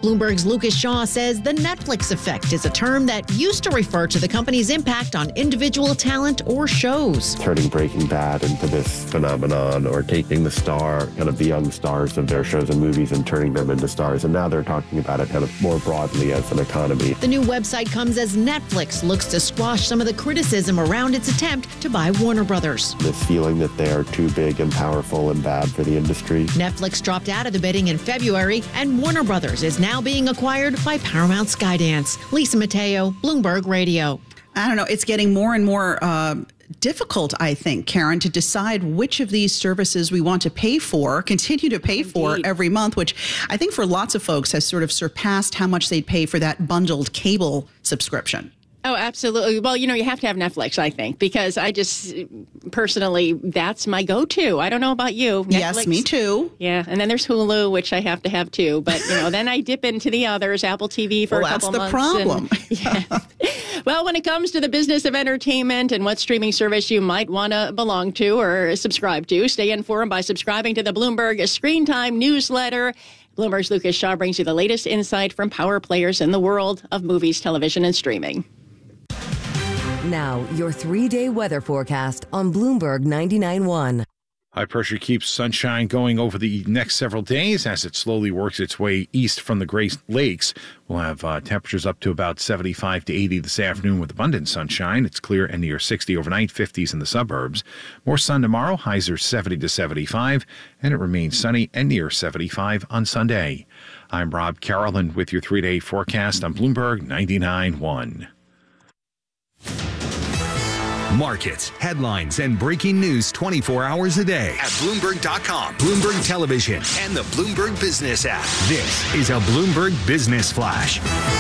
Bloomberg's Lucas Shaw says the Netflix effect is a term that used to refer to the company's impact on individual talent or shows. Turning Breaking Bad into this phenomenon, or taking the young stars of their shows and movies and turning them into stars. And now they're talking about it kind of more broadly as an economy. The new website comes as Netflix looks to squash some of the criticism around its attempt to buy Warner Brothers. This feeling that they are too big and powerful and bad for the industry. Netflix dropped out of the bidding in February, and Warner Brothers is now being acquired by Paramount Skydance. Lisa Mateo, Bloomberg Radio. I don't know. It's getting more and more difficult, I think, Karen, to decide which of these services we want to pay for, continue to pay for every month, which I think for lots of folks has sort of surpassed how much they'd pay for that bundled cable subscription. Oh, absolutely. Well, you have to have Netflix, I think, because I just personally, that's my go-to. I don't know about you. Netflix, yes, me too. Yeah. And then there's Hulu, which I have to have too. But, then I dip into the others, Apple TV for a couple months. Well, that's the problem. Yeah. Well, when it comes to the business of entertainment and what streaming service you might want to belong to or subscribe to, stay informed by subscribing to the Bloomberg Screen Time newsletter. Bloomberg's Lucas Shaw brings you the latest insight from power players in the world of movies, television, and streaming. Now, your 3-day weather forecast on Bloomberg 99.1. High pressure keeps sunshine going over the next several days as it slowly works its way east from the Great Lakes. We'll have temperatures up to about 75 to 80 this afternoon with abundant sunshine. It's clear and near 60 overnight, 50s in the suburbs. More sun tomorrow, highs are 70 to 75, and it remains sunny and near 75 on Sunday. I'm Rob Carolan with your 3-day forecast on Bloomberg 99.1. Markets, headlines, and breaking news 24 hours a day at Bloomberg.com, Bloomberg Television, and the Bloomberg Business app. This is a Bloomberg Business Flash.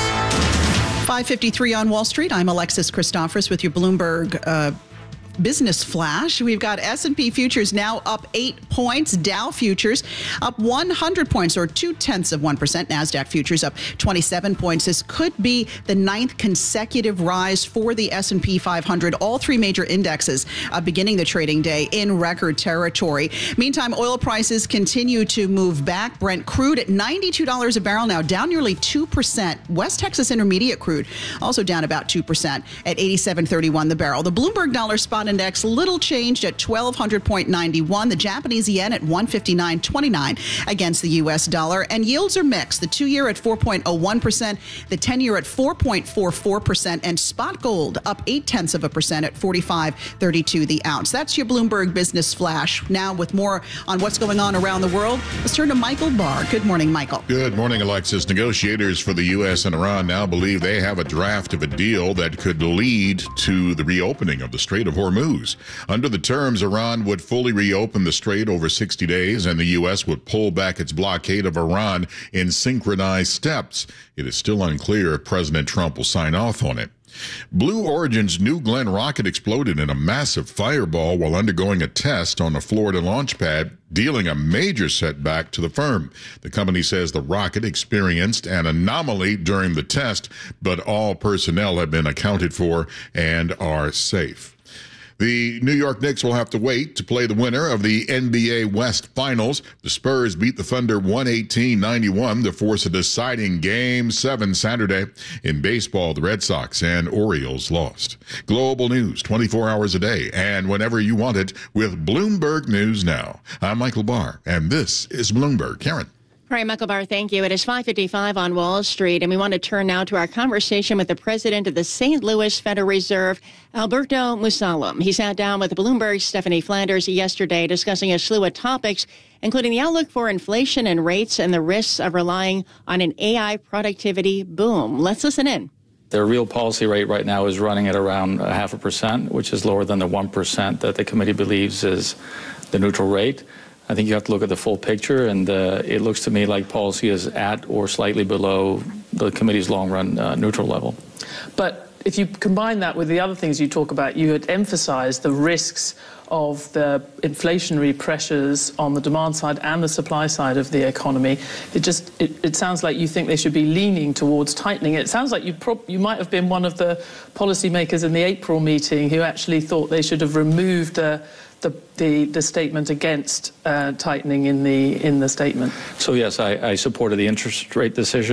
5:53 on Wall Street. I'm Alexis Christophorous with your Bloomberg Business Flash. We've got S&P futures now up 8 points. Dow futures up 100 points, or 0.2%. NASDAQ futures up 27 points. This could be the 9th consecutive rise for the S&P 500. All three major indexes beginning the trading day in record territory. Meantime, oil prices continue to move back. Brent crude at $92 a barrel now, down nearly 2%. West Texas Intermediate crude also down about 2% at $87.31 the barrel. The Bloomberg Dollar Spot Index little changed at 1,200.91. The Japanese yen at 159.29 against the U.S. dollar. And yields are mixed. The 2-year at 4.01%, the 10-year at 4.44%, and spot gold up 0.8% at 45.32 the ounce. That's your Bloomberg Business Flash. Now with more on what's going on around the world, let's turn to Michael Barr. Good morning, Michael. Good morning, Alexis. Negotiators for the U.S. and Iran now believe they have a draft of a deal that could lead to the reopening of the Strait of Hormuz. Under the terms, Iran would fully reopen the strait over 60 days, and the U.S. would pull back its blockade of Iran in synchronized steps. It is still unclear if President Trump will sign off on it. Blue Origin's New Glenn rocket exploded in a massive fireball while undergoing a test on a Florida launch pad, dealing a major setback to the firm. The company says the rocket experienced an anomaly during the test, but all personnel have been accounted for and are safe. The New York Knicks will have to wait to play the winner of the NBA West Finals. The Spurs beat the Thunder 118-91 to force a deciding Game 7 Saturday. In baseball, the Red Sox and Orioles lost. Global news 24 hours a day and whenever you want it with Bloomberg News Now. I'm Michael Barr, and this is Bloomberg. Karen. All right, Michael Barr, thank you. It is 5:55 on Wall Street, and we want to turn now to our conversation with the president of the St. Louis Federal Reserve, Alberto Musalem. He sat down with Bloomberg's Stephanie Flanders yesterday discussing a slew of topics, including the outlook for inflation and rates and the risks of relying on an AI productivity boom. Let's listen in. Their real policy rate right now is running at around 0.5%, which is lower than the 1% that the committee believes is the neutral rate. I think you have to look at the full picture, and it looks to me like policy is at or slightly below the committee's long-run neutral level. But if you combine that with the other things you talk about, you had emphasized the risks of the inflationary pressures on the demand side and the supply side of the economy. It sounds like you think they should be leaning towards tightening. It sounds like you might have been one of the policymakers in the April meeting who actually thought they should have removed the statement against tightening in the statement. So yes, I supported the interest rate decision.